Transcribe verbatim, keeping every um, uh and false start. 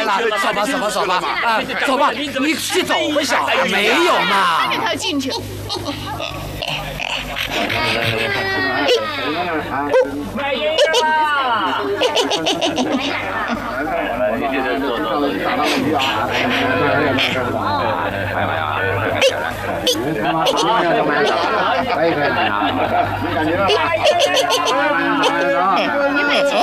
了，走吧走吧走吧，啊，走吧，你去走吧，小孩没有嘛。 带他进去。 买烟啦！ 你这是做做做打到鱼啊！哎呀妈呀！可以可以。你感觉到？你买钱。